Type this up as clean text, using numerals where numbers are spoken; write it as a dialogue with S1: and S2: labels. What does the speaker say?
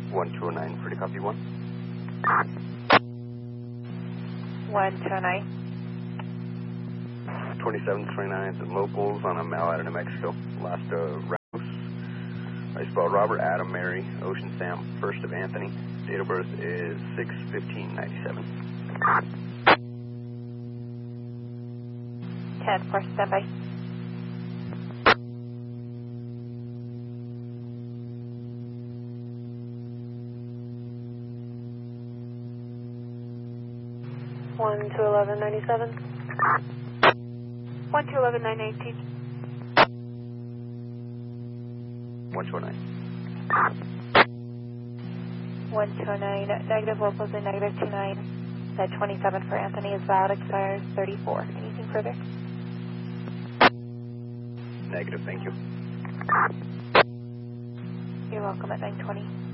S1: 1209, free to copy 1.
S2: 1209.
S1: 2729 and locals on a mail out of New Mexico. Last Ramos. I spelled Robert, Adam, Mary, Ocean, Sam, first of Anthony. Date of birth is 6/15/97.
S2: 10-4, standby.
S3: One to 1197.
S2: 1 to 11-918.
S1: 1209.
S2: 1209, negative locals and negative 29. Said 27 for Anthony is valid, expires 34. Anything further?
S1: Negative, thank you.
S2: You're welcome at 920.